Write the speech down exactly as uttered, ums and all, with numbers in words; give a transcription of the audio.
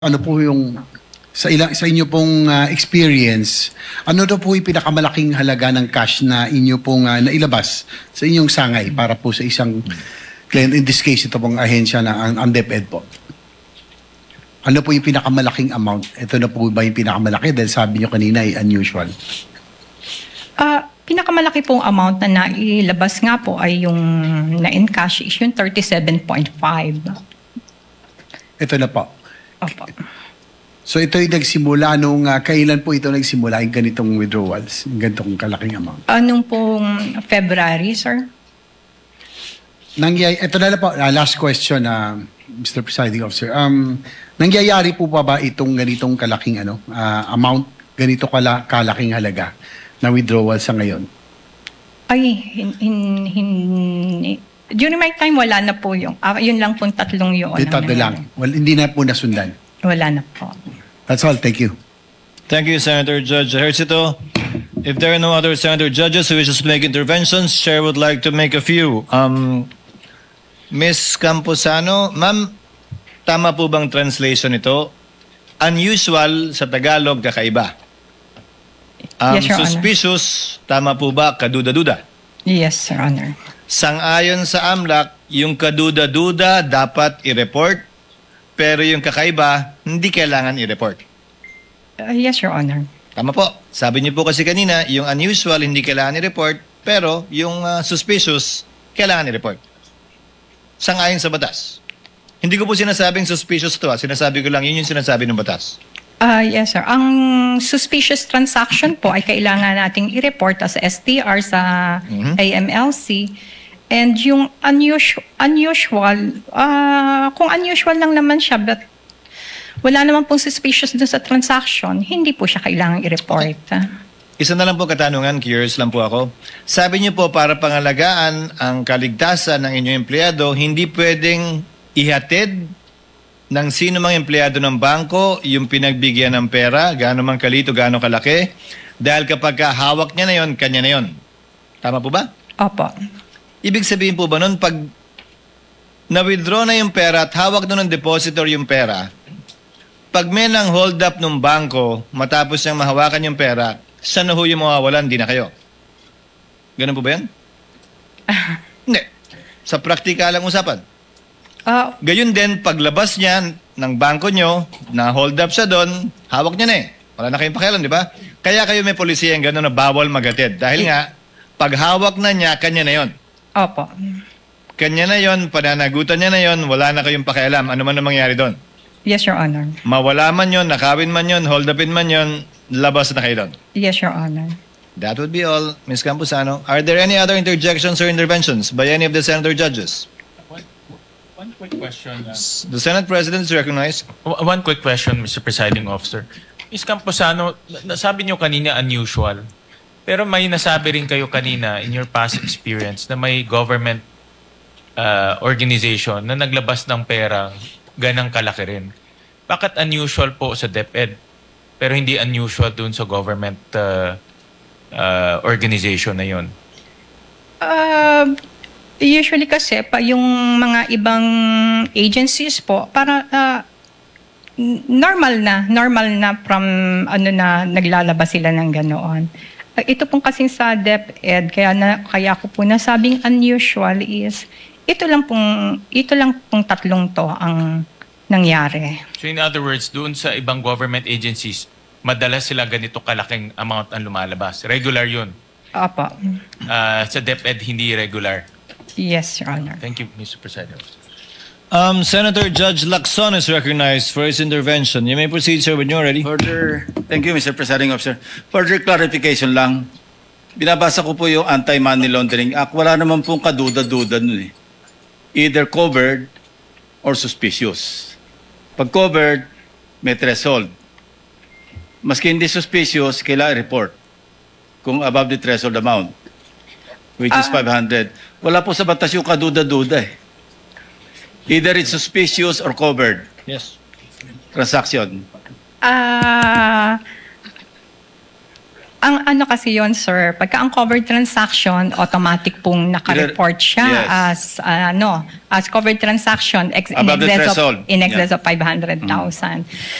Ano po yung sa ilang sa inyo pong ah, experience, ano daw po yung pinakamalaking halaga ng cash na inyo pong ah, nailabas sa inyong sangay para po sa isang client, in this case ito pong ahensya na ang, ang DepEd po? Ano po yung pinakamalaking amount? Ito na po ba yung pinakamalaki dahil sabi niyo kanina ay unusual? Ah, pinakamalaki pong amount na nailabas nga po ay yung na-encash is yung thirty-seven point five. Ito na po. Opo. So ito yung nagsimula nung ah, kailan po ito nagsimula yung ganitong withdrawals, yung ganitong kalaking amount? Anong pong February, sir? Nangyay, ito na lang po, ah, last question, na Mister Presiding Officer. Um, nangyayari po pa ba itong ganitong kalaking ano, ah, amount, ganito kala, kalaking halaga na withdrawal sa ngayon? Ay, hin, hin, hin, during my time, wala na po yung, ah, yun lang pong tatlong yun. Ito ang na lang. nangyari. Well, hindi na po nasundan. Wala na po. That's all. Thank you. Thank you, Senator Judge Ejercito. If there are no other Senator Judges who wishes to make interventions, Chair would like to make a few. Um, Miz Camposano, ma'am, tama po bang translation ito? Unusual sa Tagalog, kakaiba. Um, Yes, Your Honor. suspicious, tama po ba, kaduda-duda? Yes, Your Honor. Sang-ayon sa AMLAC, yung kaduda-duda dapat i-report, pero yung kakaiba, hindi kailangan i-report. Uh, yes, Your Honor. Tama po. Sabi niyo po kasi kanina, yung unusual hindi kailangan i-report, pero yung uh, suspicious, kailangan i-report. Sang-ayon sa batas. Hindi ko po sinasabing suspicious to. Ha. Sinasabi ko lang, yun yung sinasabi ng batas. Ah, yes, sir. Ang suspicious transaction po ay kailangan nating i-report as S T R sa Mhm. A M L C. And yung unusual, unusual ah, kung unusual lang naman siya, but wala naman pong suspicious dun sa transaction, hindi po siya kailangang i-report. Isa na lang po katanungan, curious lang po ako. Sabi niyo po, para pangalagaan ang kaligtasan ng inyong empleyado, hindi pwedeng ihatid ng sino mang empleyado ng bangko yung pinagbigyan ng pera, gaano man kalito, gaano kalaki, dahil kapag hawak niya na yon, kanya na yon. Tama po ba? Opo. Ibig sabihin po ba nun, pag na-withdraw na yung pera at hawak na ng depositor yung pera, pag may nang hold up ng bangko, matapos niyang mahawakan yung pera, siya na ho yung mawawalan, di na kayo. Ganun po ba yan? Hindi. Sa praktikalang usapan. Ah, Gayun din, paglabas niya ng bangko nyo, na hold up siya doon, hawak niya na eh. Wala na kayong pakialam, di ba? Kaya kayo may polisiya yung gano'n na bawal magatid. Dahil nga, pag hawak na niya, kanya na yon. opo. Kanya na yon, pananagutan niya na yon, wala na kayong pakialam. Ano man ang mangyari doon? Yes, Your Honor. Mawala man yon, nakawin man yon, hold upin man yon, labas na kayo doon. Yes, Your Honor. That would be all, Miz Camposano. Are there any other interjections or interventions by any of the Senator Judges? One, one quick question. uh, The Senate President is recognized. w- one quick question, Mister Presiding Officer. Miz Camposano, na- nasabi niyo kanina unusual. Pero may nasabi rin kayo kanina in your past experience na may government uh, organization na naglabas ng perang ganang kalaki rin. Bakit unusual po sa DepEd pero hindi unusual dun sa government uh, uh, organization na yon? Uh, usually kasi pa yung mga ibang agencies po para uh, n- normal na normal na from ano na naglalabas sila ng ganoon. Uh, ito pong kasing sa DepEd kaya na kaya ko po nasabing unusual is ito lang pong ito lang pong tatlong to ang nangyari. So in other words, doon sa ibang government agencies, madalas sila ganito kalaking amount ang lumalabas. Regular yun. Opo. Uh, sa DepEd, hindi regular. Yes, Your Honor. Thank you, Mister President. Um, Senator Judge Lacson is recognized for his intervention. You may proceed, sir, when you're ready. Further, thank you, Mister Presiding Officer. Further clarification lang, binabasa ko po yung Anti-Money Laundering Act. Wala naman pong kaduda-duda nun eh. Either covered or suspicious. Pag covered, may threshold. Maski hindi suspicious, kailangan report kung above the threshold amount, which is Ah. five hundred. Wala po sa batas yung kaduda-duda eh. Either it's suspicious or covered Yes. transaction. Ah, Ang ano kasi yon sir, pagka ang covered transaction, automatic pong naka-report siya Yes. as uh, ano, as covered transaction ex- in Above the excess of threshold. in excess Yeah. of five hundred thousand.